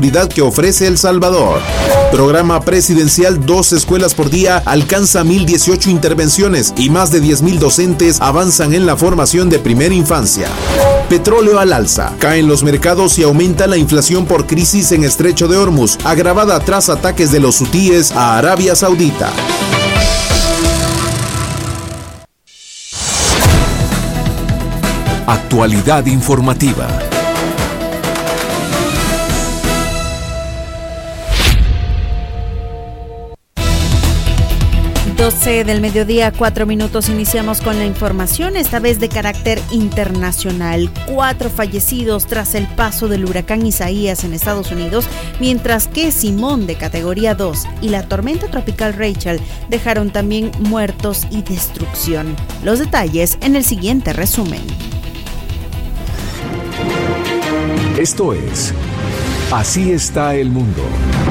que ofrece El Salvador. Programa presidencial 2 escuelas por día alcanza 1,018 intervenciones y más de 10,000 docentes avanzan en la formación de primera infancia. Petróleo al alza. Caen los mercados y aumenta la inflación por crisis en Estrecho de Hormuz, agravada tras ataques de los hutíes a Arabia Saudita. Actualidad informativa. 12 del mediodía, 4 minutos, iniciamos con la información, esta vez de carácter internacional. 4 fallecidos tras el paso del huracán Isaías en Estados Unidos, mientras que Simón, de categoría 2, y la tormenta tropical Rachel dejaron también muertos y destrucción. Los detalles en el siguiente resumen. Esto es Así está el mundo.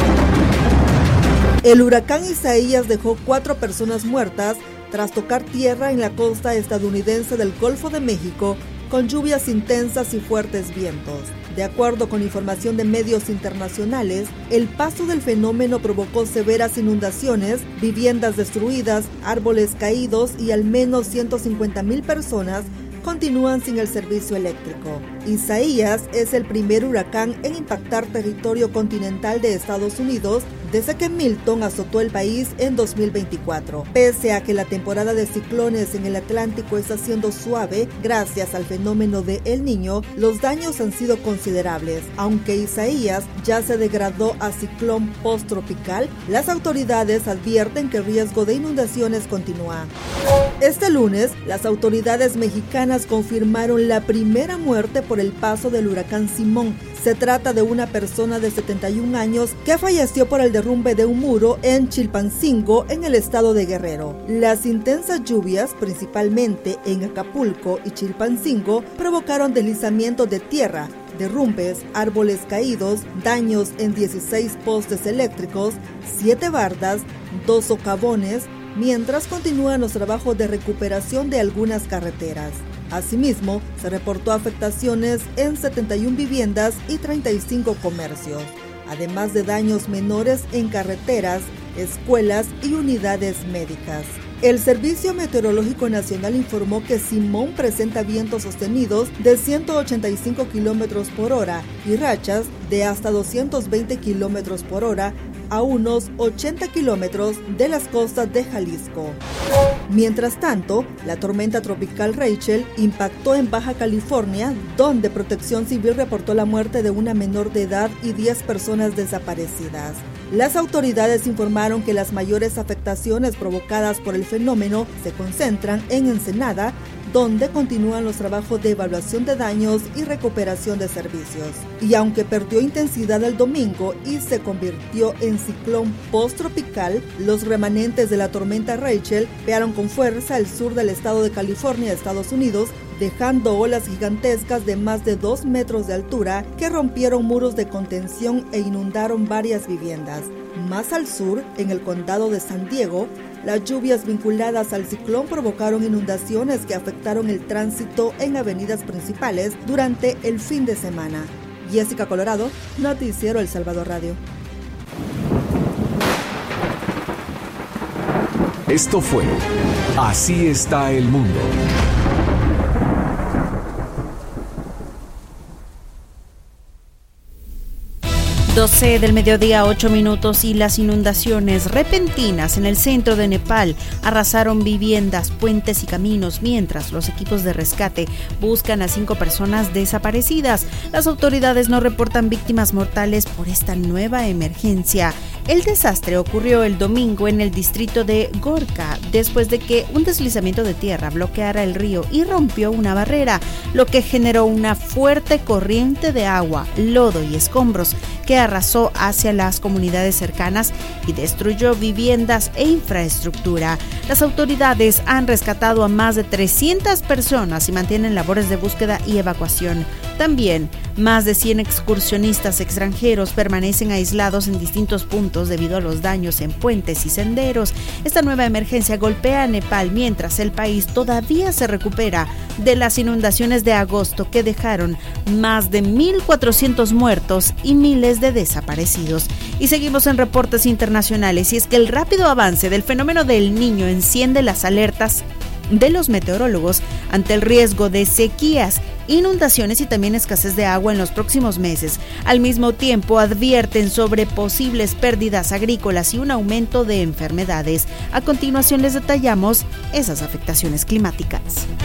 El huracán Isaías dejó 4 personas muertas tras tocar tierra en la costa estadounidense del Golfo de México con lluvias intensas y fuertes vientos. De acuerdo con información de medios internacionales, el paso del fenómeno provocó severas inundaciones, viviendas destruidas, árboles caídos y al menos 150,000 personas continúan sin el servicio eléctrico. Isaías es el primer huracán en impactar territorio continental de Estados Unidos desde que Milton azotó el país en 2024. Pese a que la temporada de ciclones en el Atlántico está siendo suave gracias al fenómeno de El Niño, los daños han sido considerables. Aunque Isaías ya se degradó a ciclón posttropical, las autoridades advierten que el riesgo de inundaciones continúa. Este lunes, las autoridades mexicanas confirmaron la primera muerte por el paso del huracán Simón. Se trata de una persona de 71 años que falleció por el derrumbe de un muro en Chilpancingo, en el estado de Guerrero. Las intensas lluvias, principalmente en Acapulco y Chilpancingo, provocaron deslizamientos de tierra, derrumbes, árboles caídos, daños en 16 postes eléctricos, 7 bardas, 2 socavones, mientras continúan los trabajos de recuperación de algunas carreteras. Asimismo, se reportó afectaciones en 71 viviendas y 35 comercios, además de daños menores en carreteras, escuelas y unidades médicas. El Servicio Meteorológico Nacional informó que Simón presenta vientos sostenidos de 185 kilómetros por hora y rachas de hasta 220 kilómetros por hora a unos 80 kilómetros de las costas de Jalisco. Mientras tanto, la tormenta tropical Rachel impactó en Baja California, donde Protección Civil reportó la muerte de una menor de edad y 10 personas desaparecidas. Las autoridades informaron que las mayores afectaciones provocadas por el fenómeno se concentran en Ensenada, donde continúan los trabajos de evaluación de daños y recuperación de servicios. Y aunque perdió intensidad el domingo y se convirtió en ciclón posttropical, los remanentes de la tormenta Rachel pegaron con fuerza al sur del estado de California, Estados Unidos, dejando olas gigantescas de más de 2 metros de altura que rompieron muros de contención e inundaron varias viviendas. Más al sur, en el condado de San Diego, las lluvias vinculadas al ciclón provocaron inundaciones que afectaron el tránsito en avenidas principales durante el fin de semana. Jessica Colorado, Noticiero El Salvador Radio. Esto fue Así está el mundo. 12 del mediodía, 8 minutos, y las inundaciones repentinas en el centro de Nepal arrasaron viviendas, puentes y caminos, mientras los equipos de rescate buscan a 5 personas desaparecidas. Las autoridades no reportan víctimas mortales por esta nueva emergencia. El desastre ocurrió el domingo en el distrito de Gorkha, después de que un deslizamiento de tierra bloqueara el río y rompió una barrera, lo que generó una fuerte corriente de agua, lodo y escombros que arrasó hacia las comunidades cercanas y destruyó viviendas e infraestructura. Las autoridades han rescatado a más de 300 personas y mantienen labores de búsqueda y evacuación. También, más de 100 excursionistas extranjeros permanecen aislados en distintos puntos debido a los daños en puentes y senderos. Esta nueva emergencia golpea a Nepal mientras el país todavía se recupera de las inundaciones de agosto que dejaron más de 1.400 muertos y miles de desaparecidos. Y seguimos en reportes internacionales, y es que el rápido avance del fenómeno del Niño enciende las alertas de los meteorólogos ante el riesgo de sequías, inundaciones y también escasez de agua en los próximos meses. Al mismo tiempo, advierten sobre posibles pérdidas agrícolas y un aumento de enfermedades. A continuación les detallamos esas afectaciones climáticas.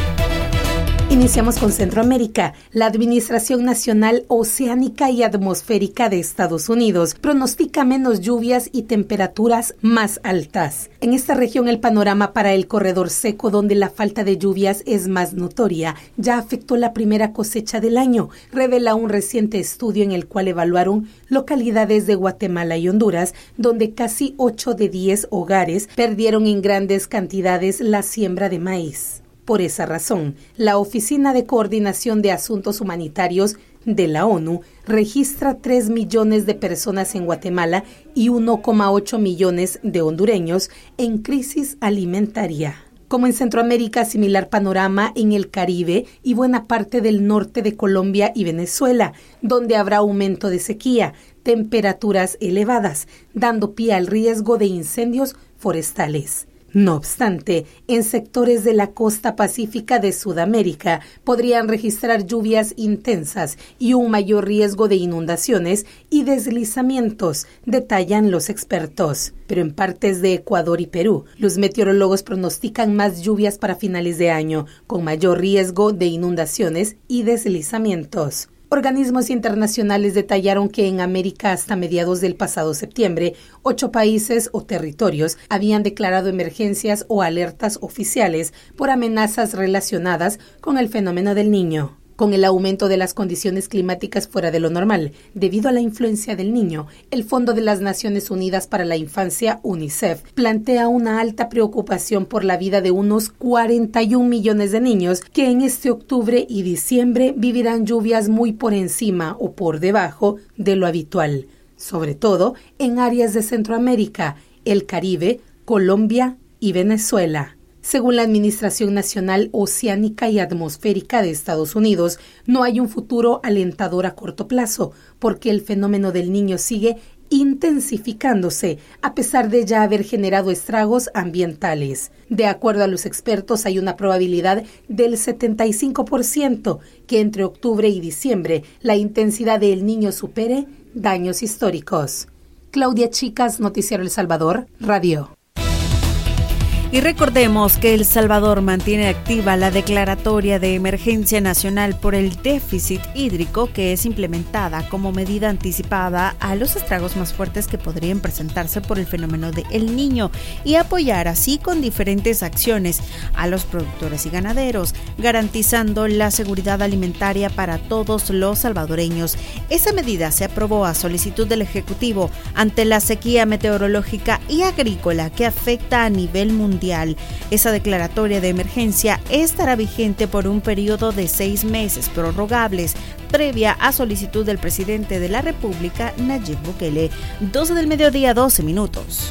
Iniciamos con Centroamérica. La Administración Nacional Oceánica y Atmosférica de Estados Unidos pronostica menos lluvias y temperaturas más altas. En esta región, el panorama para el corredor seco, donde la falta de lluvias es más notoria, ya afectó la primera cosecha del año, revela un reciente estudio en el cual evaluaron localidades de Guatemala y Honduras, donde casi 8 de 10 hogares perdieron en grandes cantidades la siembra de maíz. Por esa razón, la Oficina de Coordinación de Asuntos Humanitarios de la ONU registra 3 millones de personas en Guatemala y 1,8 millones de hondureños en crisis alimentaria. Como en Centroamérica, similar panorama en el Caribe y buena parte del norte de Colombia y Venezuela, donde habrá aumento de sequía, temperaturas elevadas, dando pie al riesgo de incendios forestales. No obstante, en sectores de la costa pacífica de Sudamérica podrían registrar lluvias intensas y un mayor riesgo de inundaciones y deslizamientos, detallan los expertos. Pero en partes de Ecuador y Perú, los meteorólogos pronostican más lluvias para finales de año, con mayor riesgo de inundaciones y deslizamientos. Organismos internacionales detallaron que en América hasta mediados del pasado septiembre, 8 países o territorios habían declarado emergencias o alertas oficiales por amenazas relacionadas con el fenómeno del Niño. Con el aumento de las condiciones climáticas fuera de lo normal, debido a la influencia del Niño, el Fondo de las Naciones Unidas para la Infancia, UNICEF, plantea una alta preocupación por la vida de unos 41 millones de niños que en este octubre y diciembre vivirán lluvias muy por encima o por debajo de lo habitual, sobre todo en áreas de Centroamérica, el Caribe, Colombia y Venezuela. Según la Administración Nacional Oceánica y Atmosférica de Estados Unidos, no hay un futuro alentador a corto plazo, porque el fenómeno del Niño sigue intensificándose, a pesar de ya haber generado estragos ambientales. De acuerdo a los expertos, hay una probabilidad del 75% que entre octubre y diciembre la intensidad del Niño supere daños históricos. Claudia Chicas, Noticiero El Salvador, Radio. Y recordemos que El Salvador mantiene activa la declaratoria de emergencia nacional por el déficit hídrico, que es implementada como medida anticipada a los estragos más fuertes que podrían presentarse por el fenómeno de El Niño, y apoyar así con diferentes acciones a los productores y ganaderos, garantizando la seguridad alimentaria para todos los salvadoreños. Esa medida se aprobó a solicitud del Ejecutivo ante la sequía meteorológica y agrícola que afecta a nivel mundial. Esa declaratoria de emergencia estará vigente por un periodo de 6 meses prorrogables, previa a solicitud del presidente de la República, Nayib Bukele. 12 del mediodía, 12 minutos.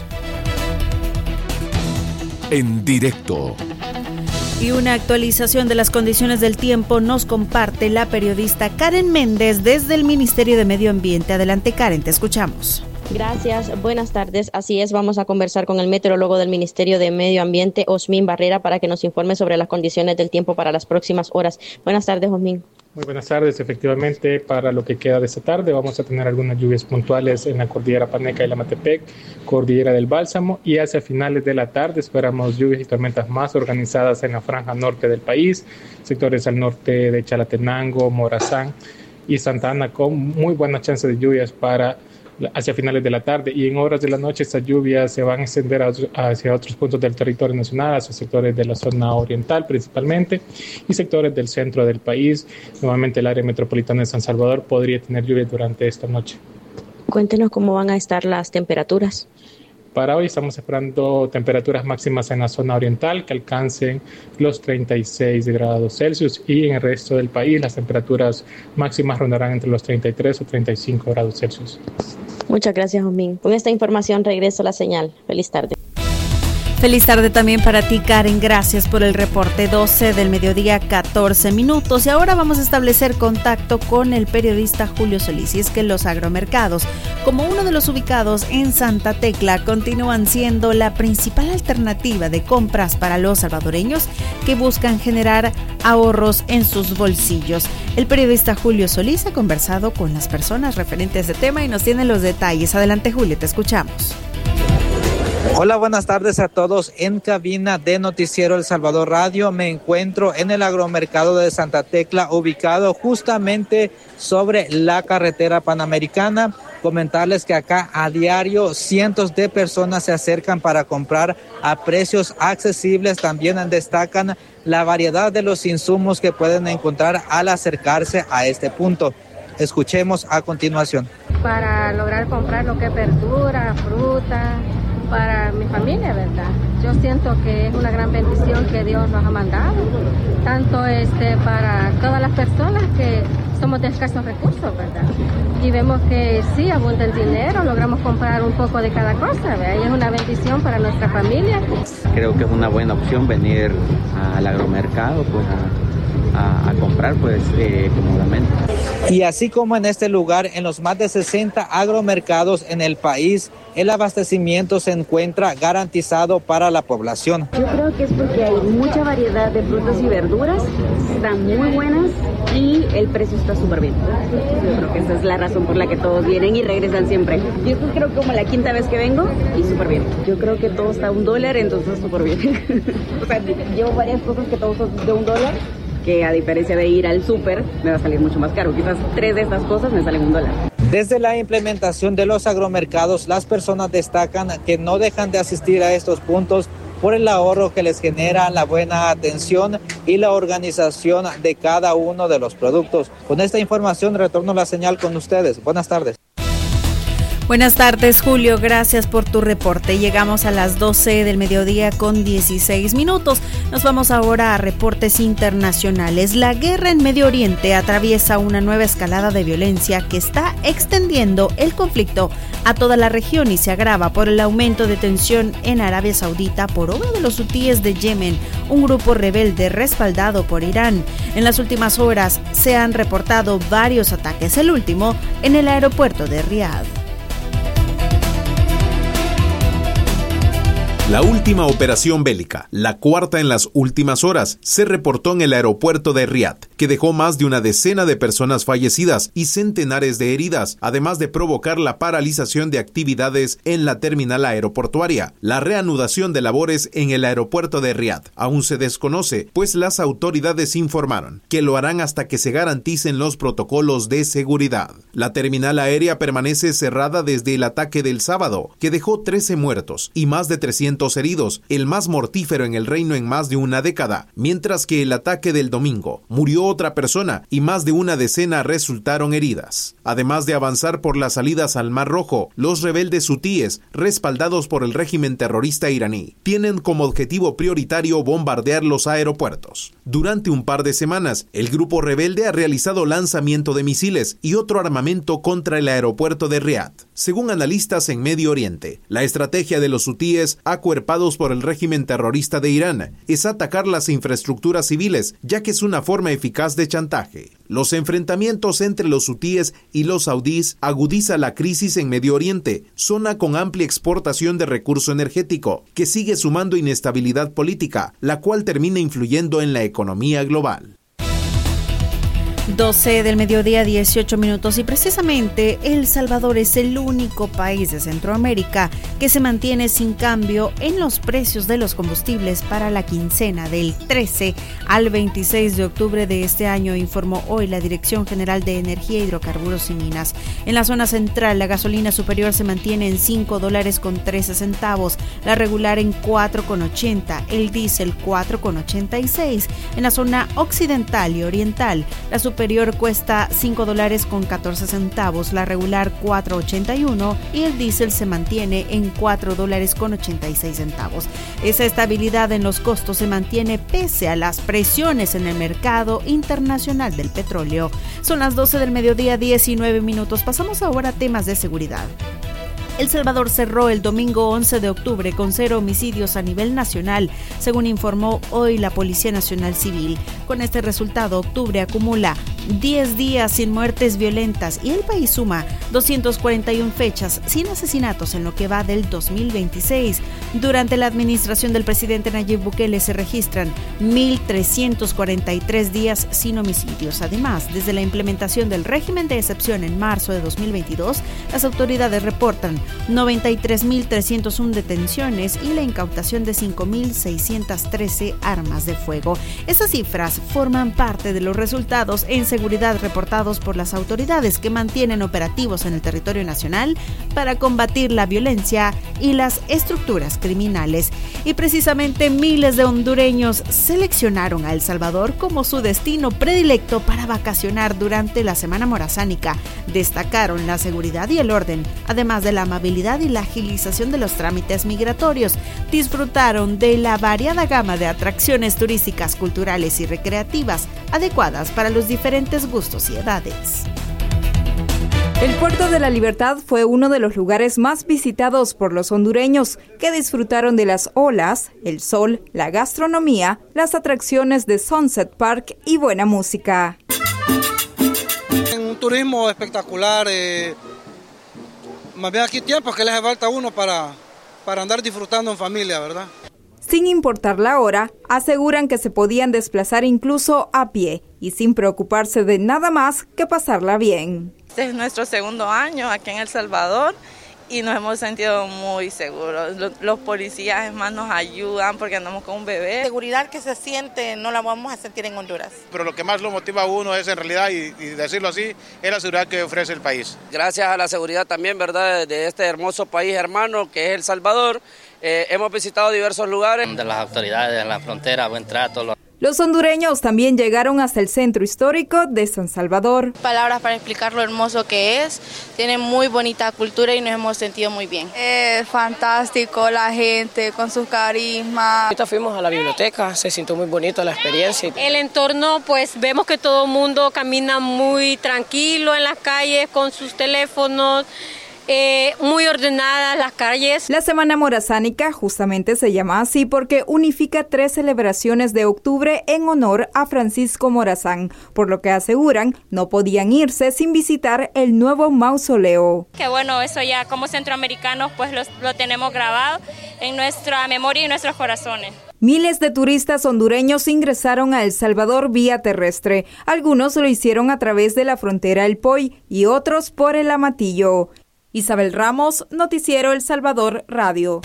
En directo. Y una actualización de las condiciones del tiempo nos comparte la periodista Karen Méndez desde el Ministerio de Medio Ambiente. Adelante, Karen, te escuchamos. Gracias, buenas tardes. Así es, vamos a conversar con el meteorólogo del Ministerio de Medio Ambiente, Osmin Barrera, para que nos informe sobre las condiciones del tiempo para las próximas horas. Buenas tardes, Osmin. Muy buenas tardes. Efectivamente, para lo que queda de esta tarde vamos a tener algunas lluvias puntuales en la cordillera Paneca y la Matepec, cordillera del Bálsamo, y hacia finales de la tarde esperamos lluvias y tormentas más organizadas en la franja norte del país, sectores al norte de Chalatenango, Morazán y Santa Ana, con muy buena chance de lluvias para hacia finales de la tarde, y en horas de la noche estas lluvias se van a extender hacia otros puntos del territorio nacional, hacia sectores de la zona oriental principalmente y sectores del centro del país. Nuevamente el área metropolitana de San Salvador podría tener lluvias durante esta noche. Cuéntenos cómo van a estar las temperaturas. Para hoy estamos esperando temperaturas máximas en la zona oriental que alcancen los 36 grados Celsius y en el resto del país las temperaturas máximas rondarán entre los 33 o 35 grados Celsius. Muchas gracias, Osmin. Con esta información regreso a la señal. Feliz tarde. Feliz tarde también para ti, Karen. Gracias por el reporte. 12 del mediodía, 14 minutos. Y ahora vamos a establecer contacto con el periodista Julio Solís. Y es que los agromercados, como uno de los ubicados en Santa Tecla, continúan siendo la principal alternativa de compras para los salvadoreños que buscan generar ahorros en sus bolsillos. El periodista Julio Solís ha conversado con las personas referentes a este tema y nos tiene los detalles. Adelante, Julio, te escuchamos. Hola, buenas tardes a todos. En cabina de Noticiero El Salvador Radio me encuentro en el agromercado de Santa Tecla, ubicado justamente sobre la carretera panamericana. Comentarles que acá a diario cientos de personas se acercan para comprar a precios accesibles. También destacan la variedad de los insumos que pueden encontrar al acercarse a este punto. Escuchemos a continuación. Para lograr comprar lo que es verdura, fruta, para mi familia, ¿verdad? Yo siento que es una gran bendición que Dios nos ha mandado, tanto para todas las personas que somos de escasos recursos, ¿verdad? Y vemos que sí abunda el dinero, logramos comprar un poco de cada cosa, ¿verdad? Y es una bendición para nuestra familia. Creo que es una buena opción venir al agromercado, pues a comprar pues cómodamente. Y así como en este lugar, en los más de 60 agromercados en el país, el abastecimiento se encuentra garantizado para la población. Yo creo que es porque hay mucha variedad de frutas y verduras, están muy buenas y el precio está súper bien. Yo creo que esa es la razón por la que todos vienen y regresan siempre. Y esto creo que como la quinta vez que vengo y súper bien. Yo creo que todo está a $1, entonces súper bien. O sea, llevo varias cosas que todos son de $1. Que a diferencia de ir al súper me va a salir mucho más caro. Quizás 3 de estas cosas me salen $1. Desde la implementación de los agromercados, las personas destacan que no dejan de asistir a estos puntos por el ahorro que les genera la buena atención y la organización de cada uno de los productos. Con esta información retorno la señal con ustedes. Buenas tardes. Buenas tardes, Julio. Gracias por tu reporte. Llegamos a las 12 del mediodía con 16 minutos. Nos vamos ahora a reportes internacionales. La guerra en Medio Oriente atraviesa una nueva escalada de violencia que está extendiendo el conflicto a toda la región y se agrava por el aumento de tensión en Arabia Saudita por obra de los hutíes de Yemen, un grupo rebelde respaldado por Irán. En las últimas horas se han reportado varios ataques, el último en el aeropuerto de Riad. La última operación bélica, la cuarta en las últimas horas, se reportó en el aeropuerto de Riad, que dejó más de una decena de personas fallecidas y centenares de heridas, además de provocar la paralización de actividades en la terminal aeroportuaria. La reanudación de labores en el aeropuerto de Riad aún se desconoce, pues las autoridades informaron que lo harán hasta que se garanticen los protocolos de seguridad. La terminal aérea permanece cerrada desde el ataque del sábado, que dejó 13 muertos y más de 300 heridos, el más mortífero en el reino en más de una década, mientras que el ataque del domingo murió otra persona y más de una decena resultaron heridas. Además de avanzar por las salidas al Mar Rojo, los rebeldes hutíes, respaldados por el régimen terrorista iraní, tienen como objetivo prioritario bombardear los aeropuertos. Durante un par de semanas, el grupo rebelde ha realizado lanzamiento de misiles y otro armamento contra el aeropuerto de Riad. Según analistas en Medio Oriente, la estrategia de los hutíes acuerpados por el régimen terrorista de Irán es atacar las infraestructuras civiles, ya que es una forma eficaz de chantaje. Los enfrentamientos entre los hutíes y los saudíes agudiza la crisis en Medio Oriente, zona con amplia exportación de recurso energético, que sigue sumando inestabilidad política, la cual termina influyendo en la economía global. 12 del mediodía, 18 minutos, y precisamente El Salvador es el único país de Centroamérica que se mantiene sin cambio en los precios de los combustibles para la quincena del 13 al 26 de octubre de este año, informó hoy la Dirección General de Energía, Hidrocarburos y Minas. En la zona central, la gasolina superior se mantiene en $5.13, la regular en $4.80, el diésel $4.86. En la zona occidental y oriental, la superior superior cuesta $5.14, la regular $4.81 y el diésel se mantiene en $4.86. Esa estabilidad en los costos se mantiene pese a las presiones en el mercado internacional del petróleo. Son las 12 del mediodía, 19 minutos. Pasamos ahora a temas de seguridad. El Salvador cerró el domingo 11 de octubre con 0 homicidios a nivel nacional, según informó hoy la Policía Nacional Civil. Con este resultado, octubre acumula 10 días sin muertes violentas y el país suma 241 fechas sin asesinatos en lo que va del 2026. Durante la administración del presidente Nayib Bukele se registran 1.343 días sin homicidios. Además, desde la implementación del régimen de excepción en marzo de 2022, las autoridades reportan 93.301 detenciones y la incautación de 5.613 armas de fuego. Estas cifras forman parte de los resultados en seguridad reportados por las autoridades que mantienen operativos en el territorio nacional para combatir la violencia y las estructuras criminales. Y precisamente miles de hondureños seleccionaron a El Salvador como su destino predilecto para vacacionar durante la Semana Morazánica. Destacaron la seguridad y el orden, además de la amabilidad y la agilización de los trámites migratorios. Disfrutaron de la variada gama de atracciones turísticas, culturales y recreativas adecuadas para los diferentes gustos y edades. El Puerto de la Libertad fue uno de los lugares más visitados por los hondureños, que disfrutaron de las olas, el sol, la gastronomía, las atracciones de Sunset Park y buena música. Un turismo espectacular. Más bien aquí tiempo que le hace falta a uno para andar disfrutando en familia, ¿verdad? Sin importar la hora, aseguran que se podían desplazar incluso a pie y sin preocuparse de nada más que pasarla bien. Este es nuestro segundo año aquí en El Salvador y nos hemos sentido muy seguros. Los policías más nos ayudan porque andamos con un bebé. La seguridad que se siente no la vamos a sentir en Honduras. Pero lo que más lo motiva a uno es en realidad, y decirlo así, es la seguridad que ofrece el país. Gracias a la seguridad también, ¿verdad?, de este hermoso país hermano que es El Salvador. Hemos visitado diversos lugares. De las autoridades en la frontera, buen trato. Los hondureños también llegaron hasta el centro histórico de San Salvador. Palabras para explicar lo hermoso que es. Tiene muy bonita cultura y nos hemos sentido muy bien. Es fantástico la gente con sus carismas. Ahorita fuimos a la biblioteca, se sintió muy bonito la experiencia. El entorno, pues vemos que todo el mundo camina muy tranquilo en las calles con sus teléfonos. Muy ordenadas las calles. La Semana Morazánica justamente se llama así porque unifica 3 celebraciones de octubre en honor a Francisco Morazán, por lo que aseguran no podían irse sin visitar el nuevo mausoleo. Que bueno, eso ya como centroamericanos pues lo tenemos grabado en nuestra memoria y en nuestros corazones. Miles de turistas hondureños ingresaron a El Salvador vía terrestre. Algunos lo hicieron a través de la frontera El Poy y otros por el Amatillo. Isabel Ramos, Noticiero El Salvador Radio.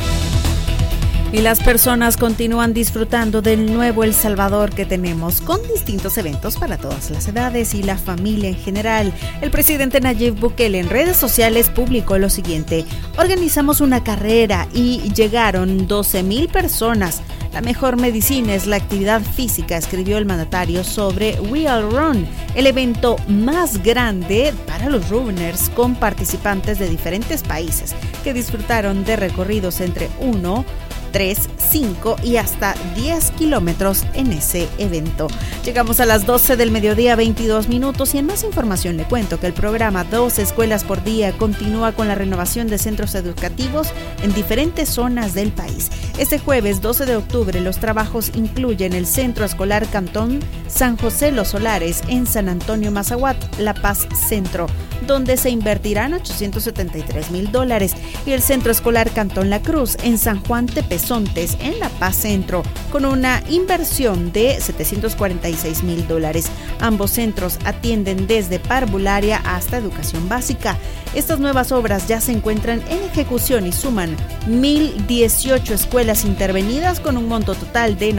Y las personas continúan disfrutando del nuevo El Salvador que tenemos, con distintos eventos para todas las edades y la familia en general. El presidente Nayib Bukele en redes sociales publicó lo siguiente: organizamos una carrera y llegaron 12,000 personas. La mejor medicina es la actividad física, escribió el mandatario sobre We All Run, el evento más grande para los runners con participantes de diferentes países que disfrutaron de recorridos entre 1, 3, 5 y hasta 10 kilómetros en ese evento. Llegamos a las 12 del mediodía, 22 minutos, y en más información le cuento que el programa 2 Escuelas por Día continúa con la renovación de centros educativos en diferentes zonas del país. Este jueves 12 de octubre los trabajos incluyen el Centro Escolar Cantón San José Los Solares en San Antonio Mazahuat, La Paz Centro, donde se invertirán $873,000, y el Centro Escolar Cantón La Cruz en San Juan Tepezontes, en La Paz Centro, con una inversión de $746,000. Ambos centros atienden desde parvularia hasta educación básica. Estas nuevas obras ya se encuentran en ejecución y suman 1,018 escuelas escuelas intervenidas con un monto total de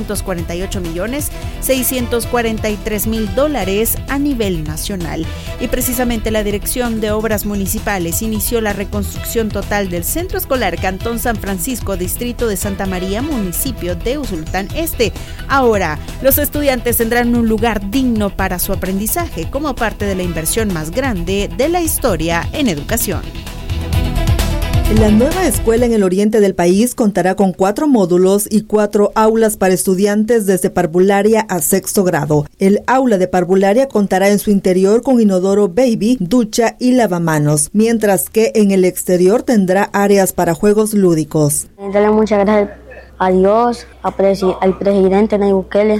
$948,643,000 a nivel nacional. Y precisamente la Dirección de Obras Municipales inició la reconstrucción total del Centro Escolar Cantón San Francisco, distrito de Santa María, municipio de Usulután Este. Ahora, los estudiantes tendrán un lugar digno para su aprendizaje como parte de la inversión más grande de la historia en educación. La nueva escuela en el oriente del país contará con 4 módulos y 4 aulas para estudiantes desde parvularia a 6º grado. El aula de parvularia contará en su interior con inodoro baby, ducha y lavamanos, mientras que en el exterior tendrá áreas para juegos lúdicos. Darle muchas gracias a Dios, al presidente Nayib Bukele,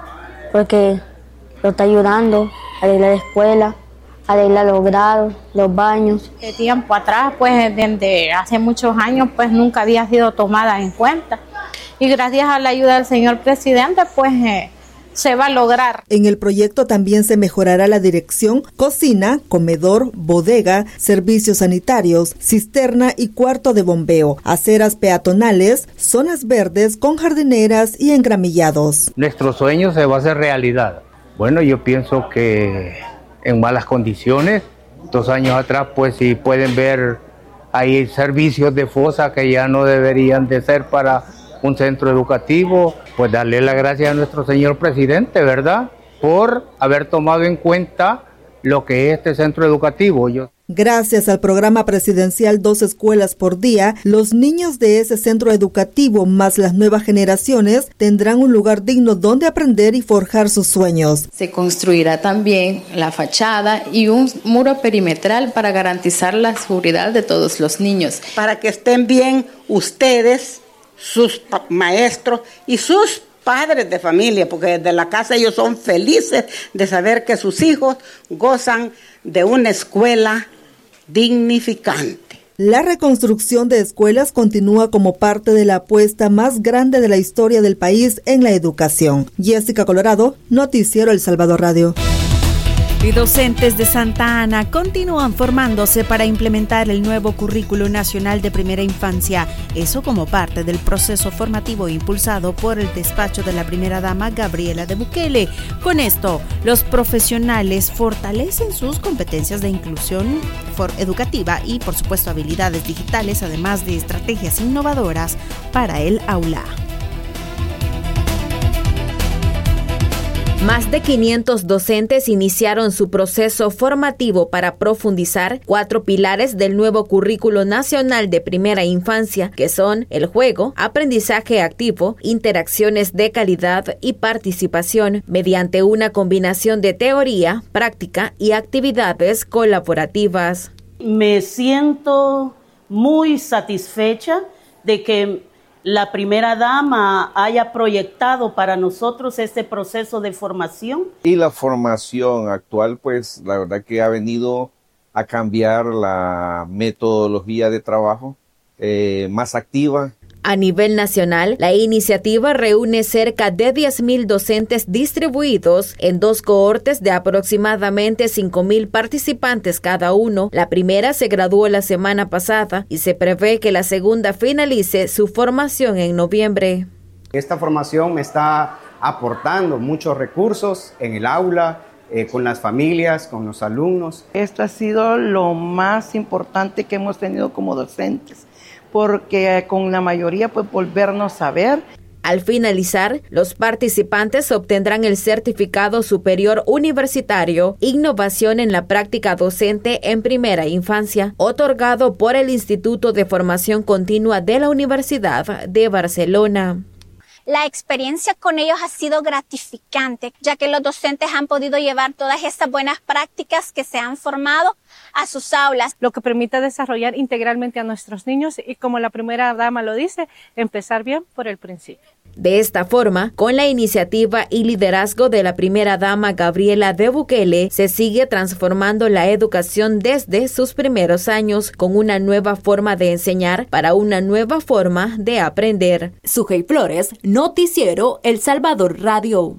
porque lo está ayudando a arreglar la escuela, arreglar los grados, los baños. De tiempo atrás, pues desde hace muchos años, pues nunca había sido tomada en cuenta. Y gracias a la ayuda del señor presidente, pues se va a lograr. En el proyecto también se mejorará la dirección, cocina, comedor, bodega, servicios sanitarios, cisterna y cuarto de bombeo, aceras peatonales, zonas verdes con jardineras y engramillados. Nuestro sueño se va a hacer realidad. Bueno, yo pienso que en malas condiciones. 2 años atrás, pues si pueden ver, hay servicios de fosa que ya no deberían de ser para un centro educativo. Pues darle las gracias a nuestro señor presidente, ¿verdad?, por haber tomado en cuenta lo que es este centro educativo. Gracias al programa presidencial 2 escuelas por día, los niños de ese centro educativo más las nuevas generaciones tendrán un lugar digno donde aprender y forjar sus sueños. Se construirá también la fachada y un muro perimetral para garantizar la seguridad de todos los niños. Para que estén bien ustedes, sus maestros y sus padres de familia, porque desde la casa ellos son felices de saber que sus hijos gozan de una escuela dignificante. La reconstrucción de escuelas continúa como parte de la apuesta más grande de la historia del país en la educación. Jessica Colorado, Noticiero El Salvador Radio. Y docentes de Santa Ana continúan formándose para implementar el nuevo currículo nacional de primera infancia, eso como parte del proceso formativo impulsado por el despacho de la primera dama Gabriela de Bukele. Con esto, los profesionales fortalecen sus competencias de inclusión educativa y, por supuesto, habilidades digitales, además de estrategias innovadoras para el aula. Más de 500 docentes iniciaron su proceso formativo para profundizar 4 pilares del nuevo currículo nacional de primera infancia, que son el juego, aprendizaje activo, interacciones de calidad y participación, mediante una combinación de teoría, práctica y actividades colaborativas. Me siento muy satisfecha de que la primera dama haya proyectado para nosotros este proceso de formación. Y la formación actual, pues la verdad que ha venido a cambiar la metodología de trabajo, más activa. A nivel nacional, la iniciativa reúne cerca de 10,000 docentes distribuidos en 2 cohortes de aproximadamente 5,000 participantes cada uno. La primera se graduó la semana pasada y se prevé que la segunda finalice su formación en noviembre. Esta formación me está aportando muchos recursos en el aula, con las familias, con los alumnos. Esto ha sido lo más importante que hemos tenido como docentes, porque con la mayoría pues volvernos a ver. Al finalizar, los participantes obtendrán el Certificado Superior Universitario Innovación en la Práctica Docente en Primera Infancia, otorgado por el Instituto de Formación Continua de la Universidad de Barcelona. La experiencia con ellos ha sido gratificante, ya que los docentes han podido llevar todas estas buenas prácticas que se han formado a sus aulas. Lo que permite desarrollar integralmente a nuestros niños y, como la primera dama lo dice, empezar bien por el principio. De esta forma, con la iniciativa y liderazgo de la primera dama Gabriela de Bukele, se sigue transformando la educación desde sus primeros años con una nueva forma de enseñar para una nueva forma de aprender. Sujei Flores, Noticiero El Salvador Radio.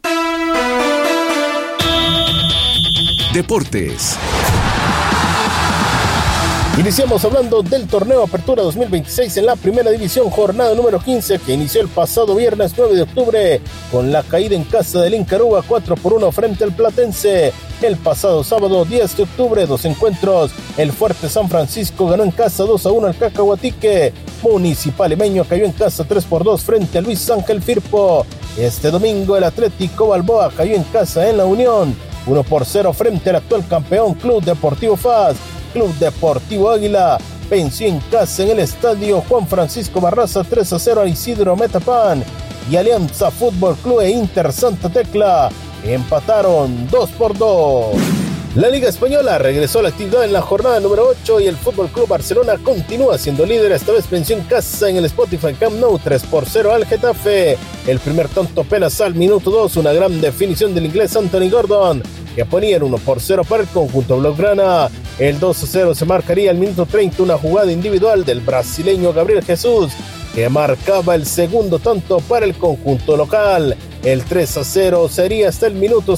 Deportes. Iniciamos hablando del torneo Apertura 2026 en la Primera División, jornada número 15, que inició el pasado viernes 9 de octubre con la caída en casa del Incaruga 4-1 frente al Platense. El pasado sábado 10 de octubre, 2 encuentros. El Fuerte San Francisco ganó en casa 2-1 al Cacahuatique. Municipal Limeño cayó en casa 3-2 frente a Luis Ángel Firpo. Este domingo el Atlético Balboa cayó en casa en La Unión 1-0 frente al actual campeón Club Deportivo FAS. Club Deportivo Águila venció en casa en el estadio Juan Francisco Barraza 3-0 a Isidro Metapán, y Alianza Fútbol Club e Inter Santa Tecla empataron 2-2. La Liga Española regresó a la actividad en la jornada número 8 y el Fútbol Club Barcelona continúa siendo líder. Esta vez venció en casa en el Spotify Camp Nou 3-0 al Getafe. El primer tanto apenas al minuto 2, una gran definición del inglés Anthony Gordon, que ponía el 1-0 para el conjunto blaugrana. El 2-0 se marcaría al minuto 30, una jugada individual del brasileño Gabriel Jesús, que marcaba el segundo tanto para el conjunto local. El 3-0 sería hasta el minuto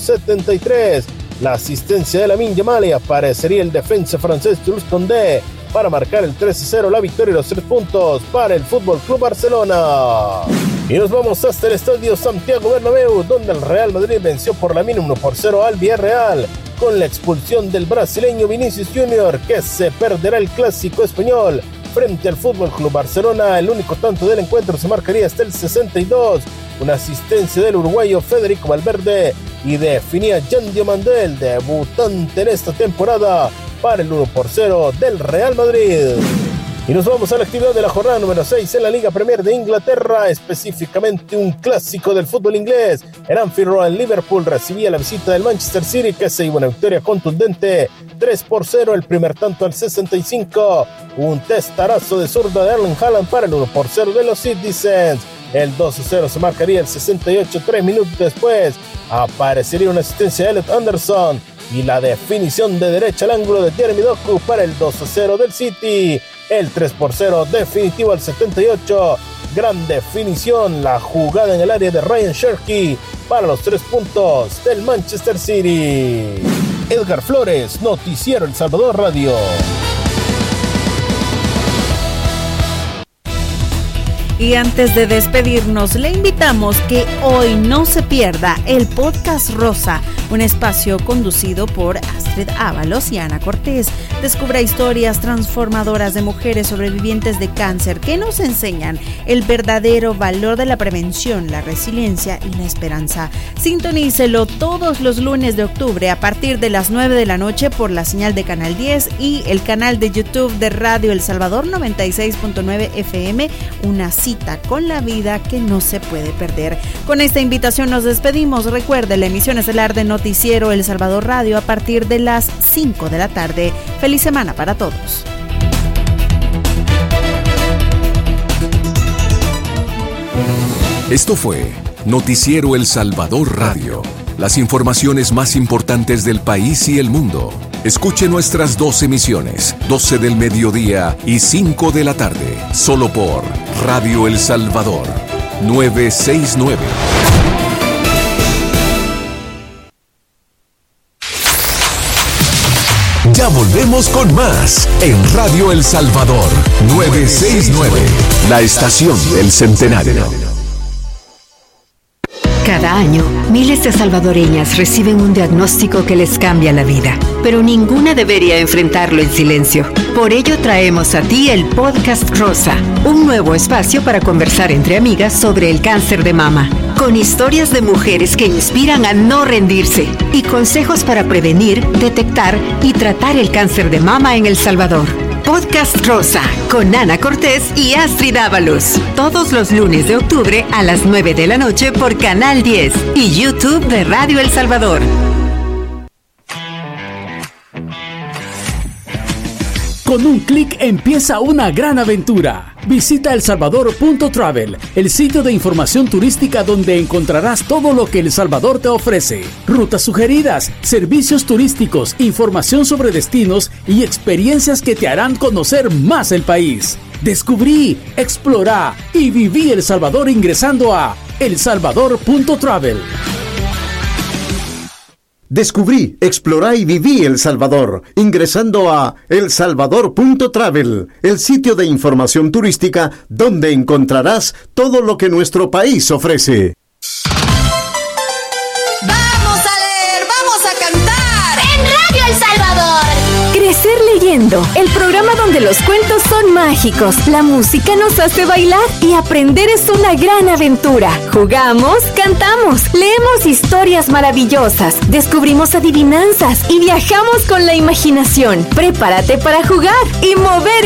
73. La asistencia de Lamine Yamal, y aparecería el defensa francés Jules Koundé para marcar el 3-0, la victoria y los 3 puntos para el Fútbol Club Barcelona. Y nos vamos hasta el estadio Santiago Bernabéu, donde el Real Madrid venció por la mínima 1-0 al Villarreal, con la expulsión del brasileño Vinicius Junior, que se perderá el clásico español frente al Fútbol Club Barcelona. El único tanto del encuentro se marcaría hasta el 62, una asistencia del uruguayo Federico Valverde, y definía Jan Diomandel, debutante en esta temporada, para el 1-0 del Real Madrid. Y nos vamos a la actividad de la jornada número 6 en la Liga Premier de Inglaterra, específicamente un clásico del fútbol inglés. El Anfield Road, Liverpool recibía la visita del Manchester City, que se llevó una victoria contundente 3-0. El primer tanto al 65, un testarazo de zurda de Erling Haaland para el 1-0 de los Citizens. El 2-0 se marcaría el 68, 3 minutos después aparecería una asistencia de Elliot Anderson y la definición de derecha al ángulo de Jeremy Doku para el 2-0 del City. El 3-0 definitivo al 78, gran definición, la jugada en el área de Ryan Cherky para los 3 puntos del Manchester City. Edgar Flores, Noticiero El Salvador Radio. Y antes de despedirnos, le invitamos que hoy no se pierda el Podcast Rosa, un espacio conducido por Astrid Ábalos y Ana Cortés. Descubra historias transformadoras de mujeres sobrevivientes de cáncer que nos enseñan el verdadero valor de la prevención, la resiliencia y la esperanza. Sintonícelo todos los lunes de octubre a partir de las 9 de la noche por la señal de Canal 10 y el canal de YouTube de Radio El Salvador 96.9 FM, una cita con la vida que no se puede perder. Con esta invitación nos despedimos. Recuerde, la emisión estelar de Noticiero El Salvador Radio a partir de las 5 de la tarde. Feliz semana para todos. Esto fue Noticiero El Salvador Radio. Las informaciones más importantes del país y el mundo. Escuche nuestras 2 emisiones, 12 del mediodía y 5 de la tarde, solo por Radio El Salvador 969. Ya volvemos con más en Radio El Salvador 969, la estación del centenario. Cada año, miles de salvadoreñas reciben un diagnóstico que les cambia la vida, pero ninguna debería enfrentarlo en silencio. Por ello traemos a ti el Podcast Rosa, un nuevo espacio para conversar entre amigas sobre el cáncer de mama, con historias de mujeres que inspiran a no rendirse y consejos para prevenir, detectar y tratar el cáncer de mama en El Salvador. Podcast Rosa, con Ana Cortés y Astrid Ábalos. Todos los lunes de octubre a las 9 de la noche por Canal 10 y YouTube de Radio El Salvador. Con un clic empieza una gran aventura. Visita elsalvador.travel, el sitio de información turística donde encontrarás todo lo que El Salvador te ofrece. Rutas sugeridas, servicios turísticos, información sobre destinos y experiencias que te harán conocer más el país. Descubrí, explorá y viví El Salvador ingresando a elsalvador.travel. Descubrí, explorá y viví El Salvador ingresando a elsalvador.travel, el sitio de información turística donde encontrarás todo lo que nuestro país ofrece. ¡Vamos a leer! ¡Vamos a cantar! ¡En Radio El Salvador! Crecer leyendo, el programa donde los cuentos son mágicos, la música nos hace bailar y aprender es una gran aventura. Jugamos, cantamos, leemos historias maravillosas, descubrimos adivinanzas y viajamos con la imaginación. Prepárate para jugar y mover